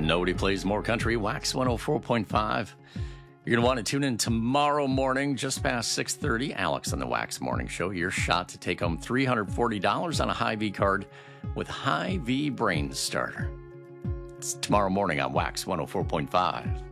Nobody plays more country. Wax 104.5. You're going to want to tune in tomorrow morning, just past 6:30. Alex on the Wax Morning Show. Your shot to take home $340 on a Hy-Vee card with Hy-Vee Brain Starter. It's tomorrow morning on Wax 104.5.